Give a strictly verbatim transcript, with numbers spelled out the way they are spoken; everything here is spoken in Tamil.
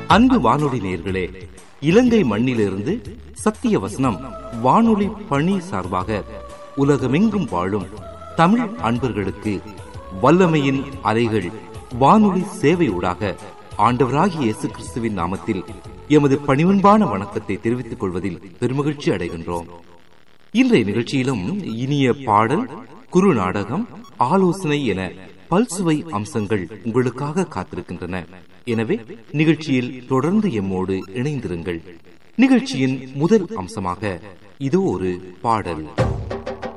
அன்பு வானொலி நேயர்களே, இலங்கை மண்ணிலிருந்து சத்திய வசனம் வானொலி பணி சார்பாக உலகமெங்கும் வாழும் தமிழ் அன்பர்களுக்கு வல்லமையின் அலைகள் வானொலி சேவையூடாக ஆண்டவராகிய இயேசு கிறிஸ்துவின் நாமத்தில் எமது பணிவன்பான வணக்கத்தை தெரிவித்துக் கொள்வதில் பெருமகிழ்ச்சி அடைகின்றோம். இன்றைய நிகழ்ச்சியிலும் இனிய பாடல், குறு நாடகம், ஆலோசனை என பல்சுவை அம்சங்கள் உங்களுக்காக காத்திருக்கின்றன. எனவே நிகழ்ச்சியில் தொடர்ந்து எம்மோடு இணைந்திருங்கள். நிகழ்ச்சியின் முதல் அம்சமாக இதோ ஒரு பாடல்.